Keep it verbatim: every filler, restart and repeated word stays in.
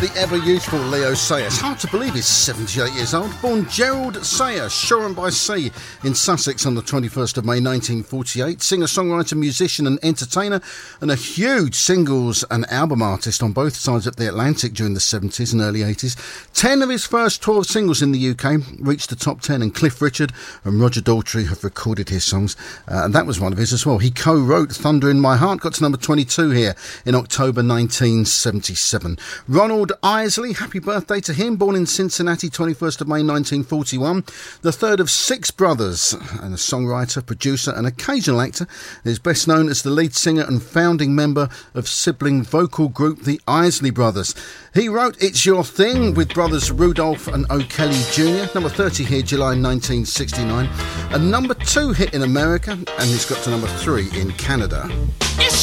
the ever-youthful Leo Sayer. It's hard to believe he's seventy-eight years old. Born Gerald Sayer, Shoreham by Sea in Sussex on the twenty-first of May nineteen forty-eight. Singer-songwriter, musician and entertainer, and a huge singles and album artist on both sides of the Atlantic during the seventies and early eighties. Ten of his first twelve singles in the U K reached the top ten, and Cliff Richard and Roger Daltrey have recorded his songs, uh, and that was one of his as well. He co-wrote Thunder in My Heart, got to number twenty-two here in October nineteen seventy-seven. Ronald Isley, happy birthday to him, born in Cincinnati, twenty-first of May nineteen forty-one. The third of six brothers, and a songwriter, producer and occasional actor. He is best known as the lead singer and founding member of sibling vocal group the Isley Brothers. He wrote It's Your Thing with brothers Rudolph and O'Kelly Junior, number thirty here, July nineteen sixty-nine. A number two hit in America, and he's got to number three in Canada. It's